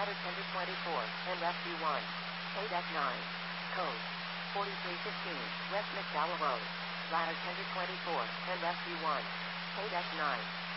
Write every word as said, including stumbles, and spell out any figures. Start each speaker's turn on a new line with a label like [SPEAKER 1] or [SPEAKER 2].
[SPEAKER 1] ladder tender twenty-four, and rescue one. K nine. Code forty-three fifteen, West McDowell Road. Ladder tender twenty-four, and rescue one. K nine.